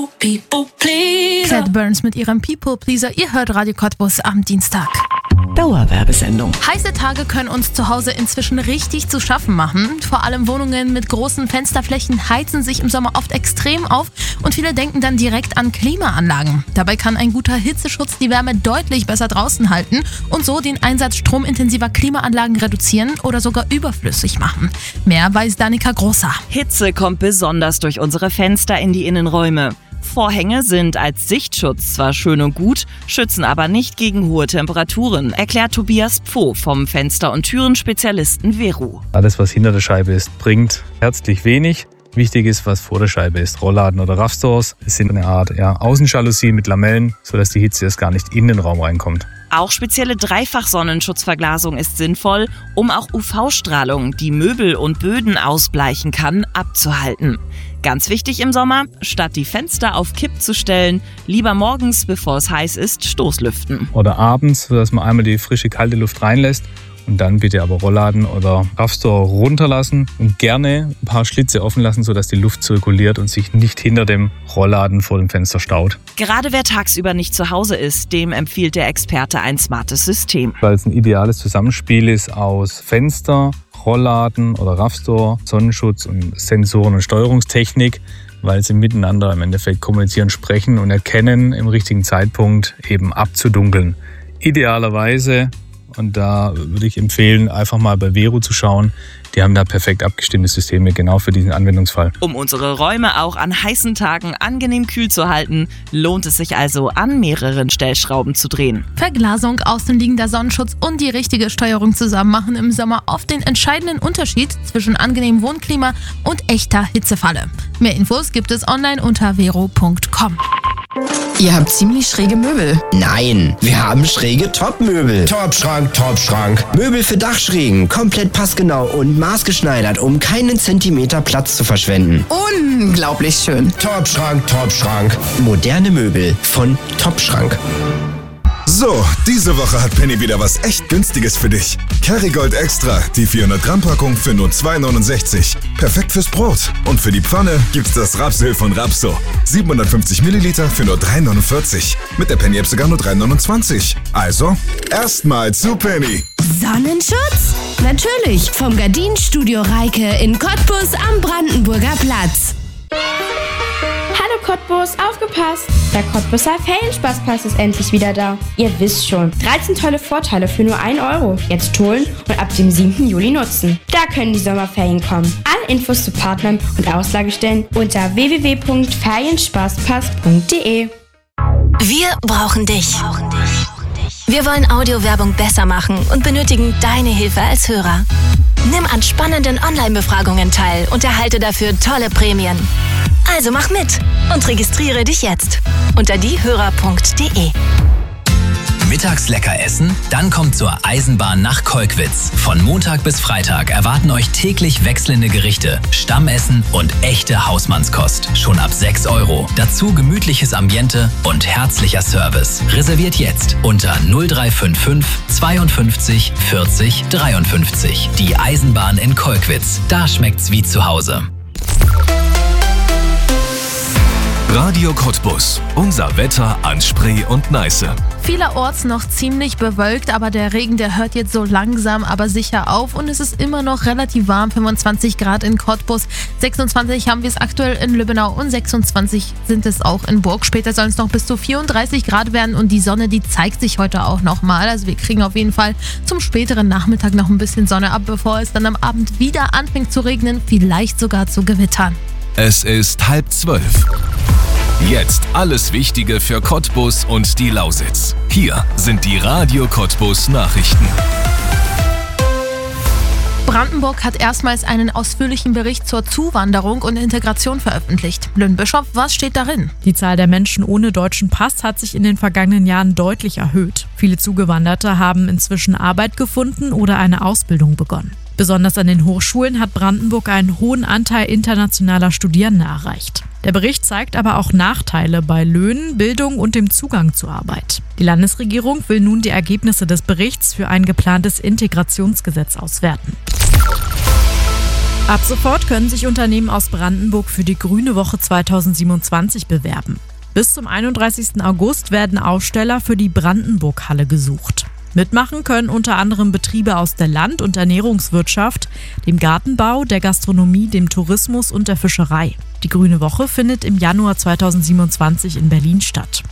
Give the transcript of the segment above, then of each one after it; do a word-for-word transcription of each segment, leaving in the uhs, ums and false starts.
Cat Burns mit ihrem People Pleaser. Ihr hört Radio Cottbus am Dienstag. Dauerwerbesendung. Heiße Tage können uns zu Hause inzwischen richtig zu schaffen machen. Vor allem Wohnungen mit großen Fensterflächen heizen sich im Sommer oft extrem auf und viele denken dann direkt an Klimaanlagen. Dabei kann ein guter Hitzeschutz die Wärme deutlich besser draußen halten und so den Einsatz stromintensiver Klimaanlagen reduzieren oder sogar überflüssig machen. Mehr weiß Danica Großer. Hitze kommt besonders durch unsere Fenster in die Innenräume. Vorhänge sind als Sichtschutz zwar schön und gut, schützen aber nicht gegen hohe Temperaturen, erklärt Tobias Pfoh vom Fenster- und Türenspezialisten Veru. Alles, was hinter der Scheibe ist, bringt herzlich wenig. Wichtig ist, was vor der Scheibe ist. Rollladen oder Raffstores. Es sind eine Art ja, Außenjalousien mit Lamellen, sodass die Hitze erst gar nicht in den Raum reinkommt. Auch spezielle Dreifach-Sonnenschutzverglasung ist sinnvoll, um auch U V-Strahlung, die Möbel und Böden ausbleichen kann, abzuhalten. Ganz wichtig im Sommer, statt die Fenster auf Kipp zu stellen, lieber morgens, bevor es heiß ist, Stoßlüften. Oder abends, sodass man einmal die frische, kalte Luft reinlässt. Und dann bitte aber Rollladen oder Raffstore runterlassen und gerne ein paar Schlitze offen lassen, sodass die Luft zirkuliert und sich nicht hinter dem Rollladen vor dem Fenster staut. Gerade wer tagsüber nicht zu Hause ist, dem empfiehlt der Experte ein smartes System. Weil es ein ideales Zusammenspiel ist aus Fenster, Rollladen oder Raffstore, Sonnenschutz und Sensoren und Steuerungstechnik, weil sie miteinander im Endeffekt kommunizieren, sprechen und erkennen, im richtigen Zeitpunkt eben abzudunkeln. Idealerweise, und da würde ich empfehlen, einfach mal bei Veru zu schauen. Die haben da perfekt abgestimmte Systeme genau für diesen Anwendungsfall. Um unsere Räume auch an heißen Tagen angenehm kühl zu halten, lohnt es sich also, an mehreren Stellschrauben zu drehen. Verglasung, außenliegender Sonnenschutz und die richtige Steuerung zusammen machen im Sommer oft den entscheidenden Unterschied zwischen angenehmem Wohnklima und echter Hitzefalle. Mehr Infos gibt es online unter veru punkt com. Ihr habt ziemlich schräge Möbel. Nein, wir haben schräge Top-Möbel. Top-Schrank, Top-Schrank. Möbel für Dachschrägen, komplett passgenau und maßgeschneidert, um keinen Zentimeter Platz zu verschwenden. Unglaublich schön. Top-Schrank, Top-Schrank. Moderne Möbel von Top-Schrank. So, diese Woche hat Penny wieder was echt Günstiges für dich. Kerrygold Extra, die vierhundert Gramm Packung für nur zwei neunundsechzig. Perfekt fürs Brot. Und für die Pfanne gibt's das Rapsöl von Rapso. siebenhundertfünfzig Milliliter für nur drei neunundvierzig. Mit der Penny-App sogar nur drei neunundzwanzig. Also, erstmal zu Penny. Sonnenschutz? Natürlich, vom Gardinenstudio Reike in Cottbus am Brandenburger Platz. Hallo Cottbus, aufgepasst! Der Cottbuser Ferienspaßpass ist endlich wieder da. Ihr wisst schon, dreizehn tolle Vorteile für nur ein Euro. Jetzt holen und ab dem siebten Juli nutzen. Da können die Sommerferien kommen. Alle Infos zu Partnern und Auslagestellen unter w w w punkt ferienspaßpass punkt d e. Wir brauchen dich. Wir wollen Audiowerbung besser machen und benötigen deine Hilfe als Hörer. Nimm an spannenden Online-Befragungen teil und erhalte dafür tolle Prämien. Also mach mit und registriere dich jetzt unter diehörer punkt d e. Mittags lecker essen? Dann kommt zur Eisenbahn nach Kolkwitz. Von Montag bis Freitag erwarten euch täglich wechselnde Gerichte, Stammessen und echte Hausmannskost. Schon ab sechs Euro. Dazu gemütliches Ambiente und herzlicher Service. Reserviert jetzt unter null drei fünf fünf zweiundfünfzig vierzig dreiundfünfzig. Die Eisenbahn in Kolkwitz. Da schmeckt's wie zu Hause. Radio Cottbus. Unser Wetter an Spree und Neiße. Vielerorts noch ziemlich bewölkt, aber der Regen, der hört jetzt so langsam, aber sicher auf und es ist immer noch relativ warm, fünfundzwanzig Grad in Cottbus, sechsundzwanzig haben wir es aktuell in Lübbenau und sechsundzwanzig sind es auch in Burg. Später sollen es noch bis zu vierunddreißig Grad werden und die Sonne, die zeigt sich heute auch nochmal. Also wir kriegen auf jeden Fall zum späteren Nachmittag noch ein bisschen Sonne ab, bevor es dann am Abend wieder anfängt zu regnen, vielleicht sogar zu gewittern. Es ist halb zwölf. Jetzt alles Wichtige für Cottbus und die Lausitz. Hier sind die Radio Cottbus Nachrichten. Brandenburg hat erstmals einen ausführlichen Bericht zur Zuwanderung und Integration veröffentlicht. Lynn Bischof, was steht darin? Die Zahl der Menschen ohne deutschen Pass hat sich in den vergangenen Jahren deutlich erhöht. Viele Zugewanderte haben inzwischen Arbeit gefunden oder eine Ausbildung begonnen. Besonders an den Hochschulen hat Brandenburg einen hohen Anteil internationaler Studierende erreicht. Der Bericht zeigt aber auch Nachteile bei Löhnen, Bildung und dem Zugang zur Arbeit. Die Landesregierung will nun die Ergebnisse des Berichts für ein geplantes Integrationsgesetz auswerten. Ab sofort können sich Unternehmen aus Brandenburg für die Grüne Woche zweitausendsiebenundzwanzig bewerben. Bis zum einunddreißigsten August werden Aussteller für die Brandenburg-Halle gesucht. Mitmachen können unter anderem Betriebe aus der Land- und Ernährungswirtschaft, dem Gartenbau, der Gastronomie, dem Tourismus und der Fischerei. Die Grüne Woche findet im Januar zweitausendsiebenundzwanzig in Berlin statt.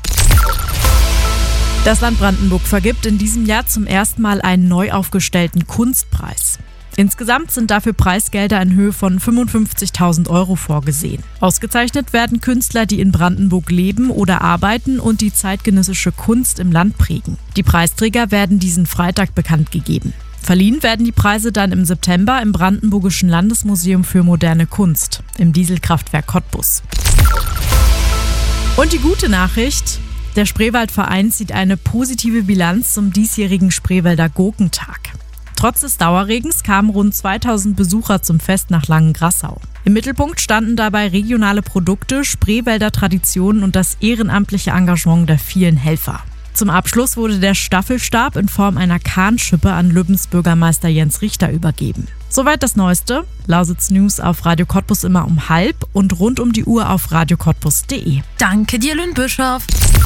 Das Land Brandenburg vergibt in diesem Jahr zum ersten Mal einen neu aufgestellten Kunstpreis. Insgesamt sind dafür Preisgelder in Höhe von fünfundfünfzigtausend Euro vorgesehen. Ausgezeichnet werden Künstler, die in Brandenburg leben oder arbeiten und die zeitgenössische Kunst im Land prägen. Die Preisträger werden diesen Freitag bekannt gegeben. Verliehen werden die Preise dann im September im Brandenburgischen Landesmuseum für moderne Kunst im Dieselkraftwerk Cottbus. Und die gute Nachricht: Der Spreewaldverein zieht eine positive Bilanz zum diesjährigen Spreewälder Gurkentag. Trotz des Dauerregens kamen rund zweitausend Besucher zum Fest nach Langengrassau. Im Mittelpunkt standen dabei regionale Produkte, Spreewälder Traditionen und das ehrenamtliche Engagement der vielen Helfer. Zum Abschluss wurde der Staffelstab in Form einer Kahnschippe an Lübbens Bürgermeister Jens Richter übergeben. Soweit das Neueste. Lausitz News auf Radio Cottbus immer um halb und rund um die Uhr auf radio cottbus punkt de. Danke dir, Lynn Bischof.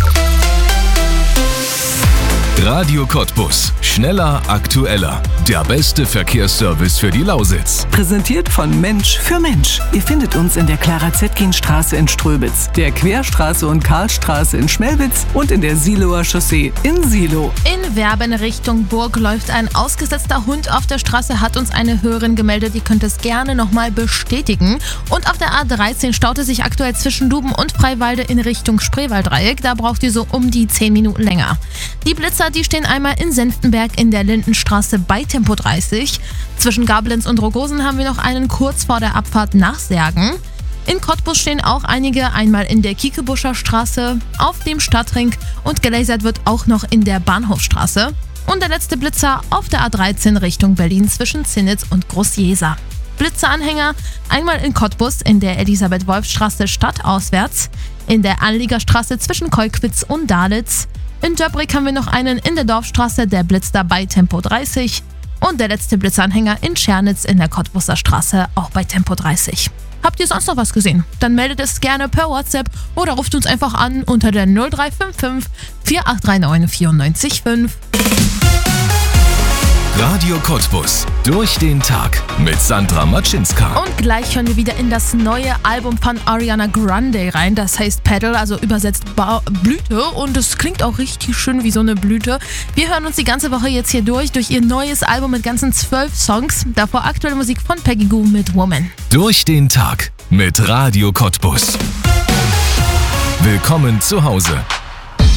Radio Cottbus. Schneller, aktueller. Der beste Verkehrsservice für die Lausitz. Präsentiert von Mensch für Mensch. Ihr findet uns in der Clara-Zetkin-Straße in Ströbitz, der Querstraße und Karlstraße in Schmelwitz und in der Siloer Chaussee in Silo. In Werben Richtung Burg läuft ein ausgesetzter Hund auf der Straße, hat uns eine Hörerin gemeldet, die könnte es gerne nochmal bestätigen. Und auf der A dreizehn staute sich aktuell zwischen Duben und Freiwalde in Richtung Spreewalddreieck. Da braucht ihr so um die zehn Minuten länger. Die Blitzer, die stehen einmal in Senftenberg in der Lindenstraße bei Tempo dreißig. Zwischen Gablenz und Rogosen haben wir noch einen kurz vor der Abfahrt nach Särgen. In Cottbus stehen auch einige, einmal in der Kiekebuscher Straße, auf dem Stadtring und gelasert wird auch noch in der Bahnhofstraße. Und der letzte Blitzer auf der A dreizehn Richtung Berlin zwischen Zinnitz und Groß-Jeser. Blitzeranhänger einmal in Cottbus in der Elisabeth-Wolf-Straße stadtauswärts, in der Anliegerstraße zwischen Kolkwitz und Dalitz. In Döbrig haben wir noch einen in der Dorfstraße, der blitzt dabei Tempo dreißig. Und der letzte Blitzanhänger in Schernitz in der Cottbuser Straße, auch bei Tempo dreißig. Habt ihr sonst noch was gesehen? Dann meldet es gerne per WhatsApp oder ruft uns einfach an unter der null drei fünf fünf vier acht drei neun vier neun fünf. Radio Cottbus. Durch den Tag mit Sandra Matschinska. Und gleich hören wir wieder in das neue Album von Ariana Grande rein. Das heißt Petal, also übersetzt ba- Blüte. Und es klingt auch richtig schön wie so eine Blüte. Wir hören uns die ganze Woche jetzt hier durch, durch ihr neues Album mit ganzen zwölf Songs. Davor aktuelle Musik von Peggy Goo mit Woman. Durch den Tag mit Radio Cottbus. Willkommen zu Hause.